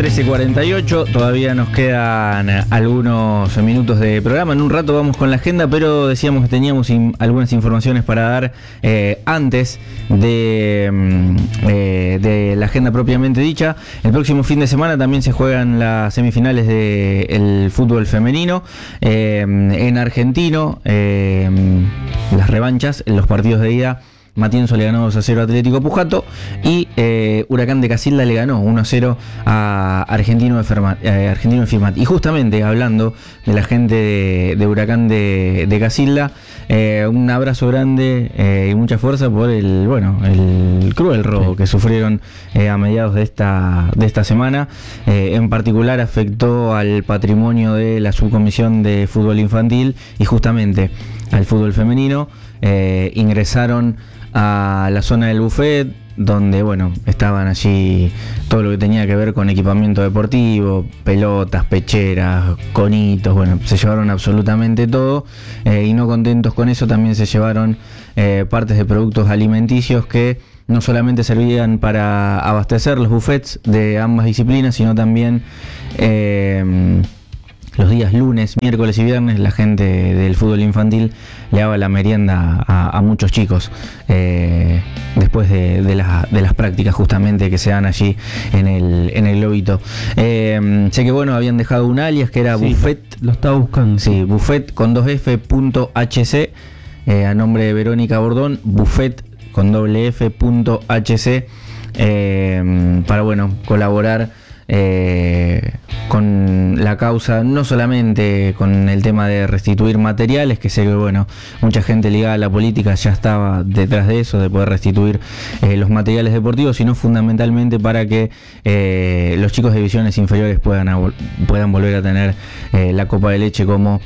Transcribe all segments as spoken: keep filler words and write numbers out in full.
trece cuarenta y ocho, todavía nos quedan algunos minutos de programa. En un rato vamos con la agenda, pero decíamos que teníamos in, algunas informaciones para dar eh, antes de, eh, de la agenda propiamente dicha. El próximo fin de semana también se juegan las semifinales del fútbol femenino eh, en Argentino, eh, las revanchas en los partidos de ida. Matienzo le ganó dos a cero a Atlético Pujato y eh, Huracán de Casilda le ganó uno a cero a Argentino de, Fermat, eh, Argentino de Firmat. Y justamente hablando de la gente de, de Huracán de, de Casilda, eh, un abrazo grande eh, y mucha fuerza por el bueno el cruel robo sí. que sufrieron eh, a mediados de esta de esta semana. Eh, en particular afectó al patrimonio de la subcomisión de fútbol infantil y justamente al fútbol femenino. Eh, ingresaron a la zona del buffet, donde bueno estaban allí todo lo que tenía que ver con equipamiento deportivo, pelotas, pecheras, conitos, bueno, se llevaron absolutamente todo, eh, y no contentos con eso también se llevaron eh, partes de productos alimenticios que no solamente servían para abastecer los buffets de ambas disciplinas, sino también eh, los días lunes, miércoles y viernes la gente del fútbol infantil le daba la merienda a, a muchos chicos eh, después de, de, la, de las prácticas justamente que se dan allí en el, en el globito. Eh, sé que bueno, habían dejado un alias que era sí, Buffet. Lo estaba buscando. Sí, Buffet con dos f punto hc eh, a nombre de Verónica Bordón, Buffet con doble f punto hc eh, para bueno colaborar Eh, con la causa, no solamente con el tema de restituir materiales, que sé que bueno, mucha gente ligada a la política ya estaba detrás de eso, de poder restituir eh, los materiales deportivos, sino fundamentalmente para que eh, los chicos de divisiones inferiores puedan, a, puedan volver a tener eh, la copa de leche como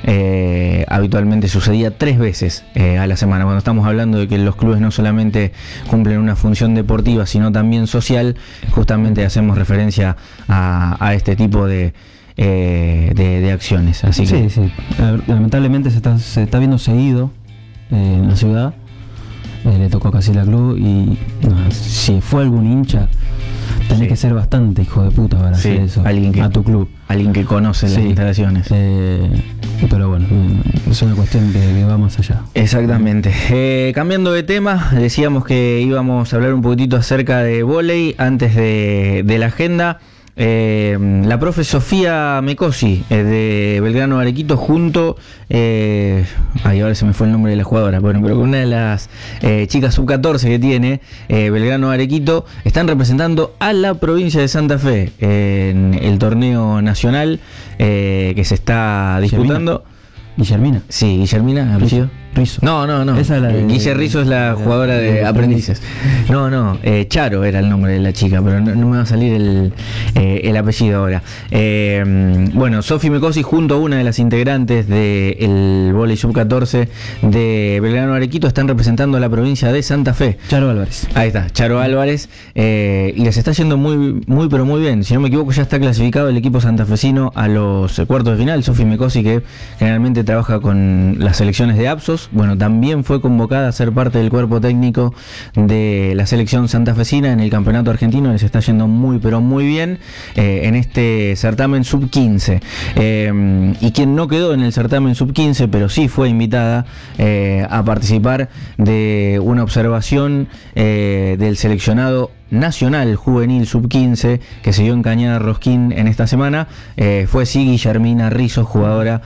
Eh, habitualmente sucedía tres veces eh, a la semana. Cuando estamos hablando de que los clubes no solamente cumplen una función deportiva, sino también social, justamente hacemos referencia a, a este tipo de, eh, de, de acciones. Así sí, que sí. Lamentablemente se está, se está viendo seguido eh, en la ciudad. Eh, le tocó a Casilda Club y no, si fue algún hincha, tenés sí. que ser bastante hijo de puta para sí, hacer eso alguien que, a tu club. Alguien que conoce sí. las instalaciones. Eh, pero bueno, es una cuestión que, que va más allá. Exactamente. Eh, cambiando de tema, decíamos que íbamos a hablar un poquitito acerca de vóley antes de, de la agenda. Eh, la profe Sofía Mecosi eh, de Belgrano Arequito junto eh, ay ahora se me fue el nombre de la jugadora, bueno, pero con una de las eh, chicas sub catorce que tiene eh, Belgrano Arequito están representando a la provincia de Santa Fe eh, en el torneo nacional eh, que se está disputando. Guillermina. Sí, Guillermina, apellido. Rizo. No, no, no. Esa es la de, Guille Rizo es la de, jugadora de, de aprendices. No, no, eh, Charo era el nombre de la chica, pero no, no me va a salir el, eh, el apellido ahora. Eh, bueno, Sofi Mecosi junto a una de las integrantes del vóley sub catorce de Belgrano Arequito están representando a la provincia de Santa Fe. Charo Álvarez. Ahí está, Charo Álvarez. Eh, y les está yendo muy, muy, pero muy bien. Si no me equivoco, ya está clasificado el equipo santafesino a los cuartos de final. Sofi Mecosi, que generalmente trabaja con las selecciones de Apsos, bueno, también fue convocada a ser parte del cuerpo técnico de la selección santafesina en el campeonato argentino. Les está yendo muy pero muy bien eh, en este certamen sub quince. Eh, y quien no quedó en el certamen sub quince, pero sí fue invitada eh, a participar de una observación eh, del seleccionado nacional juvenil sub quince que se dio en Cañada Rosquín en esta semana, eh, fue sí Guillermina Rizo, jugadora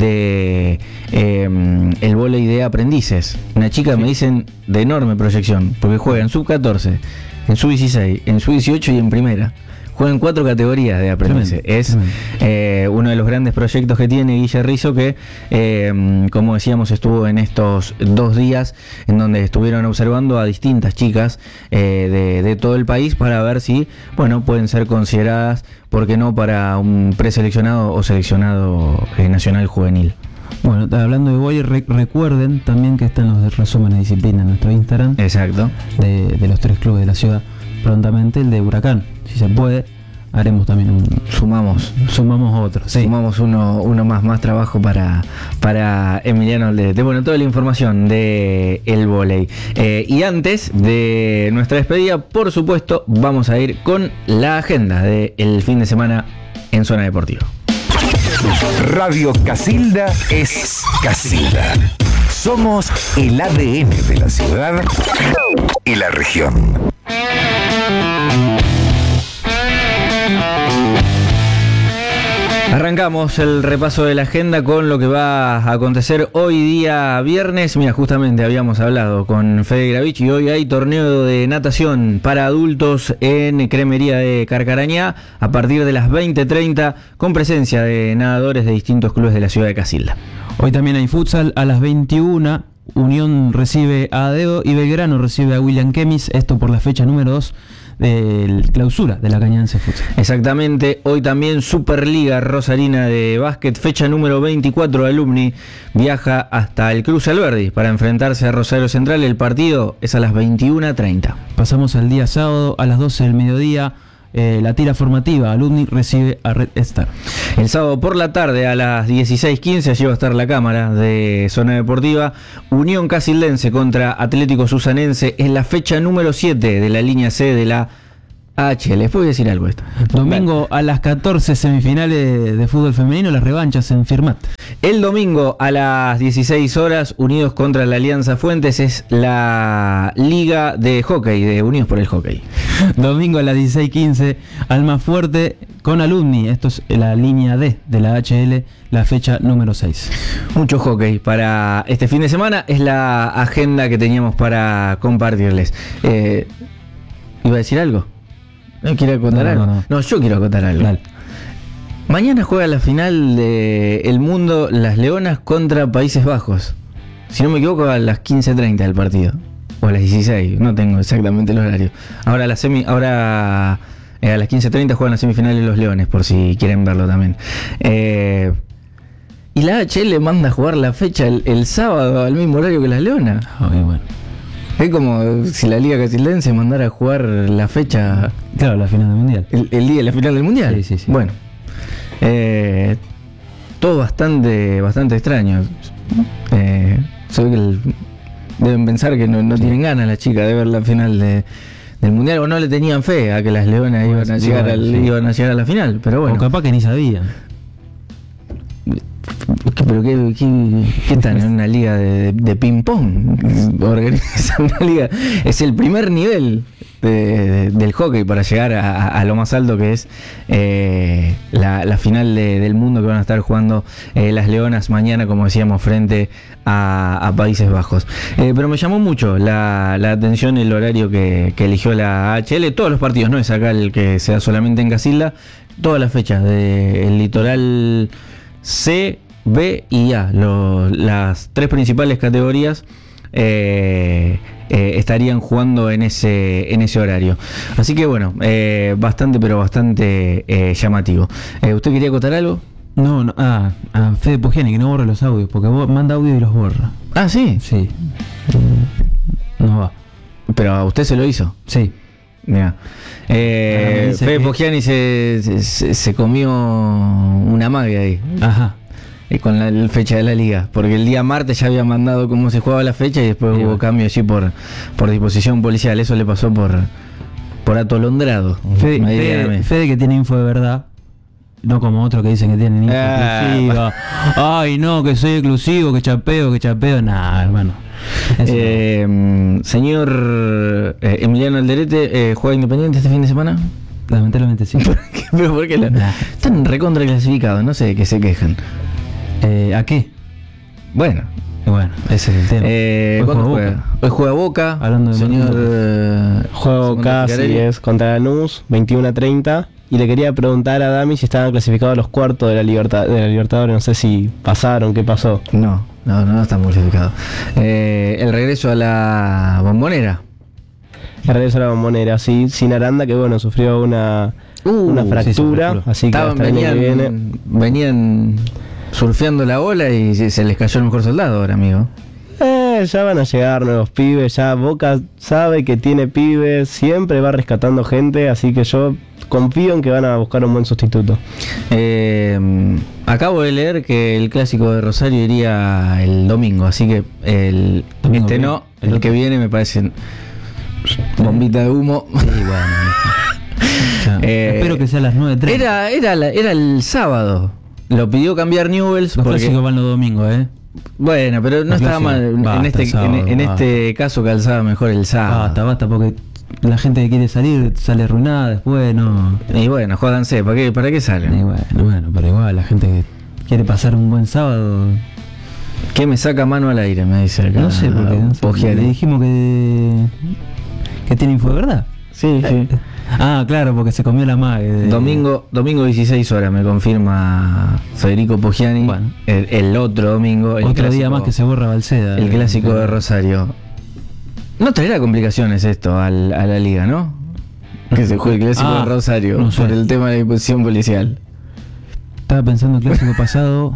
de eh, el vóley de aprendices, una chica sí. me dicen de enorme proyección, porque juega en sub catorce, en sub dieciséis, en sub dieciocho y en primera. Juega en cuatro categorías de aprendices. Es eh, uno de los grandes proyectos que tiene Guille Rizo, que eh, como decíamos estuvo en estos dos días en donde estuvieron observando a distintas chicas eh, de, de todo el país para ver si bueno pueden ser consideradas, ¿por qué no?, para un preseleccionado o seleccionado eh, nacional juvenil. Bueno, hablando de vóley, re recuerden también que están los resúmenes de disciplina en nuestro Instagram. Exacto. De, de los tres clubes de la ciudad. Prontamente el de Huracán, si se puede, haremos también un... Sumamos. Sumamos otro, sí. Sumamos uno, uno más, más trabajo para, para Emiliano Alderete. Bueno, toda la información de el vóley. Eh, y antes de nuestra despedida, por supuesto, vamos a ir con la agenda del fin de semana en Zona Deportiva. Radio Casilda es Casilda. Somos el A D N de la ciudad y la región. Arrancamos el repaso de la agenda con lo que va a acontecer hoy día viernes. Mira, justamente habíamos hablado con Fede Gravich y hoy hay torneo de natación para adultos en Cremería de Carcarañá a partir de las veinte treinta con presencia de nadadores de distintos clubes de la ciudad de Casilda. Hoy también hay futsal a las veintiuna. Unión recibe a Adeo y Belgrano recibe a William Kemis. Esto por la fecha número dos de clausura de la Cañanense Futsal. Exactamente, hoy también Superliga Rosarina de Básquet, fecha número veinticuatro. Alumni viaja hasta el Cruz Alberdi para enfrentarse a Rosario Central. El partido es a las veintiuna treinta. Pasamos al día sábado a las doce del mediodía. Eh, la tira formativa, Alumni recibe a Red Star. El sábado por la tarde a las dieciséis quince, allí va a estar la cámara de Zona Deportiva. Unión Casildense contra Atlético Susanense en la fecha número siete de la línea C de la A H L. Les puedo decir algo esto. Domingo a las catorce, semifinales de fútbol femenino, las revanchas en Firmat. El domingo a las dieciséis horas, Unidos contra la Alianza Fuentes, es la Liga de Hockey, de Unidos por el Hockey. Domingo a las dieciséis quince, Almafuerte con Alumni. Esto es la línea D de la A H L, la fecha número seis. Mucho hockey para este fin de semana, es la agenda que teníamos para compartirles. Eh, ¿Iba a decir algo? ¿No quiero contar no, algo? No, no. no, yo quiero contar algo. Dale. Mañana juega la final del mundo las Leonas contra Países Bajos. Si no me equivoco, a las quince treinta del partido. O a las dieciséis, no tengo exactamente el horario. Ahora, la semi, ahora eh, a las quince treinta juegan las semifinales los Leones, por si quieren verlo también. Eh, y la A H L manda a jugar la fecha el, el sábado al mismo horario que las Leonas. Okay, bueno. Es como si la Liga Casildense mandara a jugar la fecha... Claro, la final del Mundial. El, el día de la final del Mundial. Sí, sí, sí. Bueno, eh, todo bastante bastante extraño. Eh, se ve que el, deben pensar que no, no sí. tienen ganas las chicas de ver la final de, del Mundial, o no le tenían fe a que las Leonas bueno, iban, a llegar bueno, al, sí. iban a llegar a la final, pero bueno. O capaz que ni sabían. ¿Pero qué, qué, qué están en una liga de, de ping-pong? Organizan una liga. Es el primer nivel de, de, del hockey para llegar a, a lo más alto, que es eh, la, la final de, del mundo que van a estar jugando eh, las Leonas mañana, como decíamos, frente a, a Países Bajos. Eh, pero me llamó mucho la, la atención el horario que, que eligió la A H L. Todos los partidos, no es acá el que sea solamente en Casilda. Todas las fechas del litoral C, B y A, lo, las tres principales categorías eh, eh, estarían jugando en ese en ese horario. Así que bueno, eh, bastante pero bastante eh, llamativo. Eh, ¿Usted quería acotar algo? No, no, ah, a Fede Pugiani, que no borra los audios, porque manda audio y los borra. Ah, ¿sí? Sí. No va. ¿Pero a usted se lo hizo? Sí. Mira, eh, Fede que... Pugiani se, se, se comió una magia ahí. Ajá. Con la, la fecha de la liga, porque el día martes ya había mandado cómo se jugaba la fecha y después sí, hubo cambio allí por, por disposición policial. Eso le pasó por, por atolondrado. Fede, Fede, Fede que tiene info de verdad, no como otros que dicen que tienen info ah, exclusiva. Ay, no, que soy exclusivo, que chapeo, que chapeo. Nah, hermano. Eh, no. Señor eh, Emiliano Alderete, eh, ¿juega Independiente este fin de semana? Lamentablemente sí. ¿Por qué? ¿Pero por qué? La... Nah. Están recontra clasificados, no sé de qué se quejan. Eh, ¿A qué? Bueno, bueno, ese es el tema. Eh, ¿Cuándo juega? Boca. Hoy juega Boca. Hablando de señor. Eh, juega Boca, sí, es contra Lanús, veintiuno a treinta. Y le quería preguntar a Dami si estaban clasificados los cuartos de la, Libertad, de la Libertadores. No sé si pasaron, qué pasó. No, no, no, no están clasificados. Eh, el regreso a la Bombonera. El regreso a la Bombonera, sí, sin Aranda, que bueno, sufrió una, uh, una fractura. Sí, así que Estaban, hasta venían, el año que viene. Venían surfeando la ola y se les cayó el mejor soldado ahora, amigo. Eh, Eh, ya van a llegar nuevos pibes, ya Boca sabe que tiene pibes, siempre va rescatando gente, así que yo confío en que van a buscar un buen sustituto. Eh, acabo de leer que el clásico de Rosario iría el domingo, así que el Domingo este que- no, el el otro. que viene me parece bombita de humo. Sí, bueno. O sea, Eh, espero que sea a las nueve treinta. Era, era, la- era el sábado. Lo pidió cambiar Newells Los porque clásicos van los domingos, ¿eh? bueno, pero no Los estaba clásicos. mal. Basta, en este, sábado, en, en basta. este caso calzaba mejor el sábado. Basta, basta, porque la gente que quiere salir sale arruinada después, no. Y bueno, jódanse, ¿para qué, para qué Y salen? bueno, bueno, pero igual la gente que quiere pasar un buen sábado. ¿Qué me saca mano al aire? Me dice acá. No sé, porque no sé, Poggiani. le dijimos que. que tiene info de verdad. Sí, sí. Ah, claro, porque se comió la mague. de- Domingo, domingo dieciséis horas, me confirma Federico Poggiani. Bueno. El, el otro domingo. El Otro día clásico- más que se borra Balseda. El clásico de Rosario. No traerá complicaciones esto al- a la liga, ¿no? Que se juegue el clásico Ah, de Rosario no sé. por el tema de la disposición policial. Estaba pensando el clásico pasado.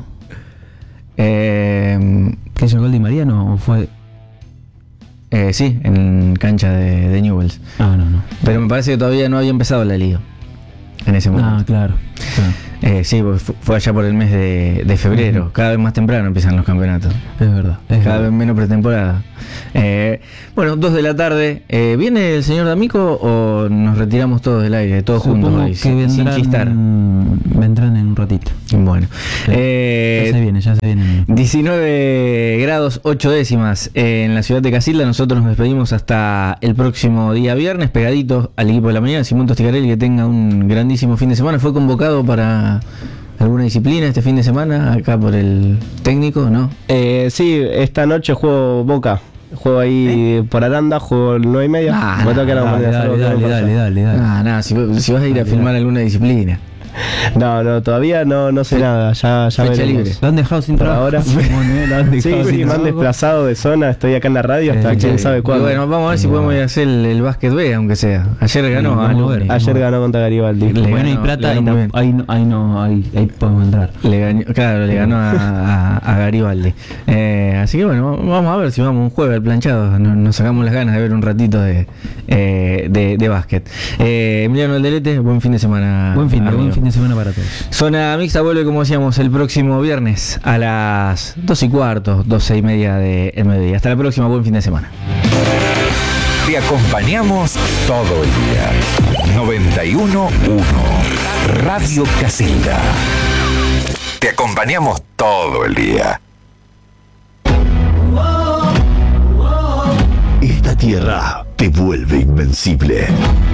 Eh, ¿Qué hizo el gol de Mariano o fue.? eh, sí, en cancha de, de Newells. Ah, no, no. Pero me parece que todavía no había empezado la liga en ese momento. Ah, claro. claro. Eh, sí, pues fu- fue allá por el mes de, de febrero. Ujú. Cada vez más temprano empiezan los campeonatos. Es verdad. Es Cada verdad. vez menos pretemporada. Eh, bueno, dos de la tarde. Eh, ¿Viene el señor D'Amico o nos retiramos todos del aire, todos juntos Supongo hoy, que sin, sin chistar? vendrán, vendrán en un ratito. Bueno. Sí. Eh, ya se viene, ya se viene. diecinueve grados ocho décimas en la ciudad de Casilda. Nosotros nos despedimos hasta el próximo día viernes, pegaditos al equipo de la mañana. Simón Tosticarelli, que tenga un grandísimo fin de semana. Fue convocado para alguna disciplina este fin de semana, acá por el técnico, ¿no? Eh, sí, esta noche juego Boca. Juego ahí por Aranda, juego nueve y media. Ah, Me tengo que ir a Dale, mañana, dale, salgo dale, temprano. dale, dale, dale. Ah, nada, si, si vas a ir a Dale, filmar dale. alguna disciplina. No, no, todavía no, no sé nada. Ya, ya Fecha veremos. libre. Lo han dejado sin Por trabajo. ahora. Simón, ¿eh? Lo han Sí, dejado sí, sin me han trabajo. desplazado de zona. Estoy acá en la radio hasta Eh, quién eh, sabe Y cuándo. bueno, vamos a ver si Bueno. podemos ir a hacer el, el básquet B, aunque sea. Ayer ganó vamos a a Alumni. ver. Ayer ganó contra Garibaldi. Le Bueno, y ganó- plata, le ahí, ganó muy no, bien. ahí, no- ahí no, ahí, ahí podemos entrar. Le ganó, claro, le ganó a, a- a Garibaldi. Eh, así que bueno, vamos a ver si vamos un jueves al planchado. Nos, nos sacamos las ganas de ver un ratito de, eh, de, de básquet. Eh, Emiliano Alderete, buen fin de semana. Buen fin, de, amigo. buen fin de semana para todos. Zona Mixta vuelve, como decíamos, el próximo viernes a las dos y cuarto, doce y media del mediodía. Hasta la próxima, buen fin de semana. Te acompañamos todo el día. noventa y uno punto uno Radio Casilda. Te acompañamos todo el día. Esta tierra te vuelve invencible.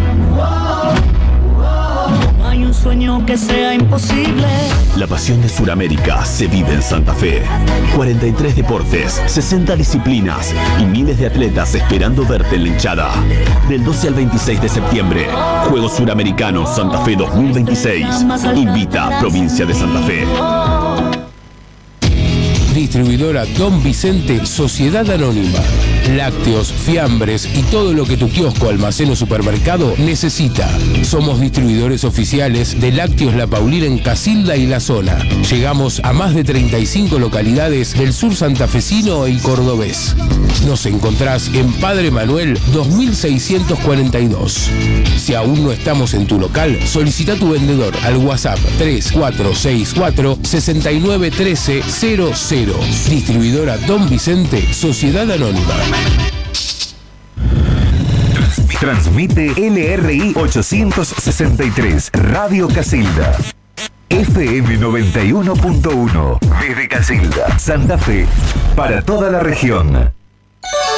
No hay un sueño que sea imposible. La pasión de Sudamérica se vive en Santa Fe. cuarenta y tres deportes, sesenta disciplinas y miles de atletas esperando verte en la hinchada. Del doce al veintiséis de septiembre, Juegos Suramericanos Santa Fe dos mil veintiséis. Invita Provincia de Santa Fe. Distribuidora Don Vicente, Sociedad Anónima. Lácteos, fiambres y todo lo que tu kiosco, almacén o supermercado necesita. Somos distribuidores oficiales de Lácteos La Paulina en Casilda y la zona. Llegamos a más de treinta y cinco localidades del sur santafesino y cordobés. Nos encontrás en Padre Manuel dos mil seiscientos cuarenta y dos. Si aún no estamos en tu local, solicita tu vendedor al WhatsApp tres cuatro seis cuatro, seis nueve uno tres cero cero. Distribuidora Don Vicente, Sociedad Anónima. Transmite L R I ochocientos sesenta y tres Radio Casilda. F M noventa y uno punto uno. Desde Casilda, Santa Fe, para toda la región.